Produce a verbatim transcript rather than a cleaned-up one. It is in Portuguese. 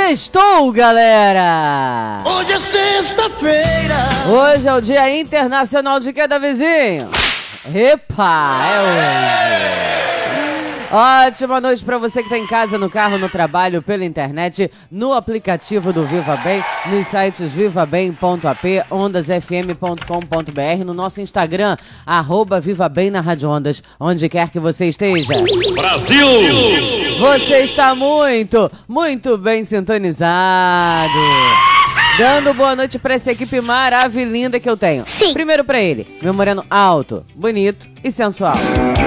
Sextou, galera! Hoje é sexta-feira. Hoje é o Dia Internacional de quê, Davizinho? Epa, é hoje. Ótima noite pra você que tá em casa, no carro, no trabalho, pela internet, no aplicativo do Viva Bem, nos sites viva bem ponto app, ondas f m ponto com ponto b r, no nosso Instagram, arroba Viva Bem na Rádio Ondas, onde quer que você esteja. Brasil! Você está muito, muito bem sintonizado. Dando boa noite pra essa equipe maravilhosa que eu tenho. Sim. Primeiro pra ele, meu moreno alto, bonito e sensual.